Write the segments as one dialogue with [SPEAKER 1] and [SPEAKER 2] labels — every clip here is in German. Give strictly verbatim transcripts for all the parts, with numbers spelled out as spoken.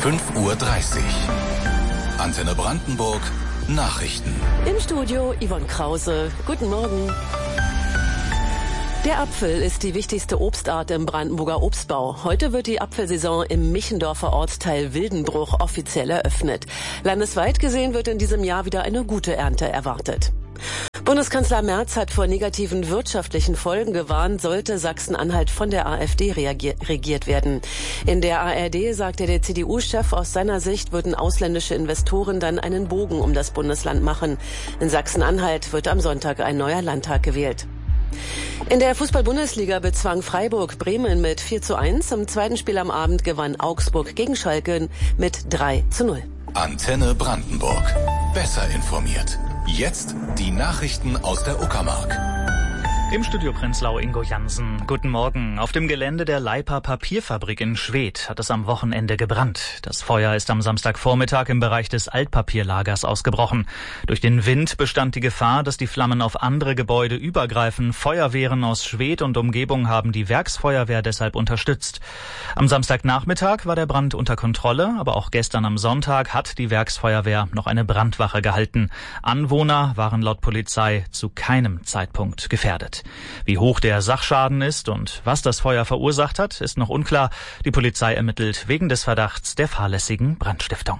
[SPEAKER 1] fünf Uhr dreißig. Antenne Brandenburg, Nachrichten.
[SPEAKER 2] Im Studio Yvonne Krause. Guten Morgen. Der Apfel ist die wichtigste Obstart im Brandenburger Obstbau. Heute wird die Apfelsaison im Michendorfer Ortsteil Wildenbruch offiziell eröffnet. Landesweit gesehen wird in diesem Jahr wieder eine gute Ernte erwartet. Bundeskanzler Merz hat vor negativen wirtschaftlichen Folgen gewarnt, sollte Sachsen-Anhalt von der AfD regiert werden. In der A R D sagte der C D U-Chef, aus seiner Sicht würden ausländische Investoren dann einen Bogen um das Bundesland machen. In Sachsen-Anhalt wird am Sonntag ein neuer Landtag gewählt. In der Fußball-Bundesliga bezwang Freiburg Bremen mit vier zu eins. Im zweiten Spiel am Abend gewann Augsburg gegen Schalke mit drei zu null.
[SPEAKER 1] Antenne Brandenburg. Besser informiert. Jetzt die Nachrichten aus der Uckermark.
[SPEAKER 3] Im Studio Prenzlau Ingo Jansen. Guten Morgen. Auf dem Gelände der Leipa Papierfabrik in Schwedt hat es am Wochenende gebrannt. Das Feuer ist am Samstagvormittag im Bereich des Altpapierlagers ausgebrochen. Durch den Wind bestand die Gefahr, dass die Flammen auf andere Gebäude übergreifen. Feuerwehren aus Schwedt und Umgebung haben die Werksfeuerwehr deshalb unterstützt. Am Samstagnachmittag war der Brand unter Kontrolle, aber auch gestern am Sonntag hat die Werksfeuerwehr noch eine Brandwache gehalten. Anwohner waren laut Polizei zu keinem Zeitpunkt gefährdet. Wie hoch der Sachschaden ist und was das Feuer verursacht hat, ist noch unklar. Die Polizei ermittelt wegen des Verdachts der fahrlässigen Brandstiftung.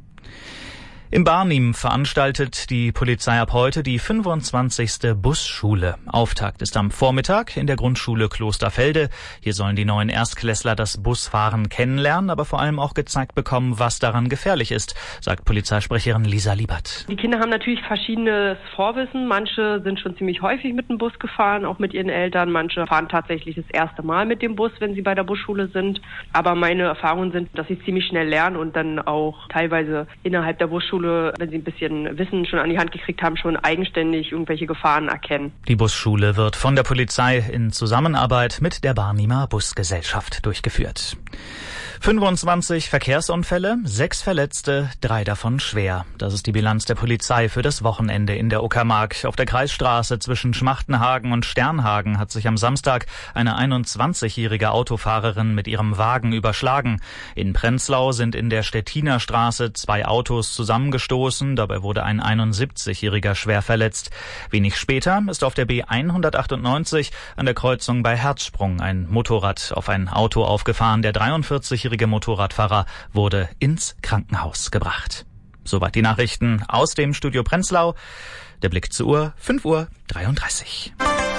[SPEAKER 3] Im Barnim veranstaltet die Polizei ab heute die fünfundzwanzigste Busschule. Auftakt ist am Vormittag in der Grundschule Klosterfelde. Hier sollen die neuen Erstklässler das Busfahren kennenlernen, aber vor allem auch gezeigt bekommen, was daran gefährlich ist, sagt Polizeisprecherin Lisa Liebert.
[SPEAKER 4] Die Kinder haben natürlich verschiedenes Vorwissen. Manche sind schon ziemlich häufig mit dem Bus gefahren, auch mit ihren Eltern. Manche fahren tatsächlich das erste Mal mit dem Bus, wenn sie bei der Busschule sind. Aber meine Erfahrungen sind, dass sie ziemlich schnell lernen und dann auch teilweise innerhalb der Busschule, wenn sie ein bisschen Wissen schon an die Hand gekriegt haben, schon eigenständig irgendwelche Gefahren erkennen.
[SPEAKER 3] Die Busschule wird von der Polizei in Zusammenarbeit mit der Barnimer Busgesellschaft durchgeführt. fünfundzwanzig Verkehrsunfälle, sechs Verletzte, drei davon schwer. Das ist die Bilanz der Polizei für das Wochenende in der Uckermark. Auf der Kreisstraße zwischen Schmachtenhagen und Sternhagen hat sich am Samstag eine einundzwanzigjährige Autofahrerin mit ihrem Wagen überschlagen. In Prenzlau sind in der Stettiner Straße zwei Autos zusammengestoßen. Dabei wurde ein einundsiebzigjähriger schwer verletzt. Wenig später ist auf der B hundertachtundneunzig an der Kreuzung bei Herzsprung ein Motorrad auf ein Auto aufgefahren. Der dreiundvierzigjährige Motorradfahrer wurde ins Krankenhaus gebracht. Soweit die Nachrichten aus dem Studio Prenzlau. Der Blick zur Uhr, fünf Uhr dreiunddreißig.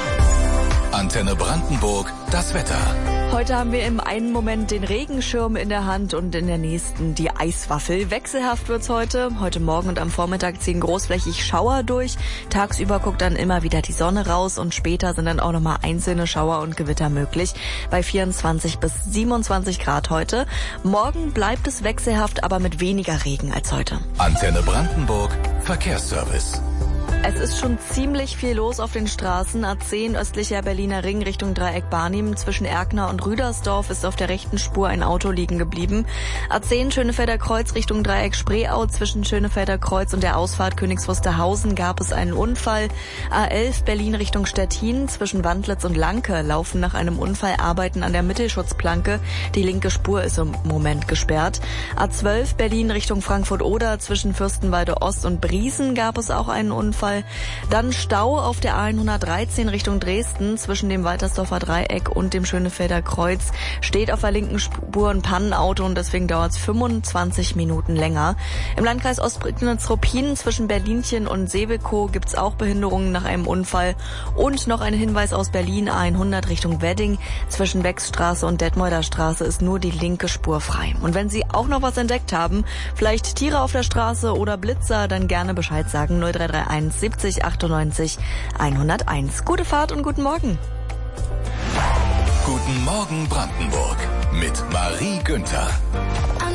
[SPEAKER 1] Antenne Brandenburg, das Wetter.
[SPEAKER 5] Heute haben wir im einen Moment den Regenschirm in der Hand und in der nächsten die Eiswaffel. Wechselhaft wird's heute. Heute Morgen und am Vormittag ziehen großflächig Schauer durch. Tagsüber guckt dann immer wieder die Sonne raus und später sind dann auch nochmal einzelne Schauer und Gewitter möglich. Bei vierundzwanzig bis siebenundzwanzig Grad heute. Morgen bleibt es wechselhaft, aber mit weniger Regen als heute.
[SPEAKER 1] Antenne Brandenburg, Verkehrsservice.
[SPEAKER 5] Es ist schon ziemlich viel los auf den Straßen. A zehn östlicher Berliner Ring Richtung Dreieck Barnim. Zwischen Erkner und Rüdersdorf ist auf der rechten Spur ein Auto liegen geblieben. A zehn Schönefelder Kreuz Richtung Dreieck Spreeau. Zwischen Schönefelder Kreuz und der Ausfahrt Königs Wusterhausen gab es einen Unfall. A elf Berlin Richtung Stettin. Zwischen Wandlitz und Lanke laufen nach einem Unfall Arbeiten an der Mittelschutzplanke. Die linke Spur ist im Moment gesperrt. A zwölf Berlin Richtung Frankfurt-Oder. Zwischen Fürstenwalde Ost und Briesen gab es auch einen Unfall. Dann Stau auf der A hundertdreizehn Richtung Dresden zwischen dem Waltersdorfer Dreieck und dem Schönefelder Kreuz. Steht auf der linken Spur ein Pannenauto und deswegen dauert es fünfundzwanzig Minuten länger. Im Landkreis Ostprignitz-Ruppin zwischen Berlinchen und Seebekow gibt es auch Behinderungen nach einem Unfall. Und noch ein Hinweis aus Berlin, A hundert Richtung Wedding. Zwischen Beckstraße und Detmolder Straße ist nur die linke Spur frei. Und wenn Sie auch noch was entdeckt haben, vielleicht Tiere auf der Straße oder Blitzer, dann gerne Bescheid sagen. null drei drei eins siebzig achtundneunzig hunderteins. Gute Fahrt und guten Morgen.
[SPEAKER 1] Guten Morgen Brandenburg mit Marie Günther.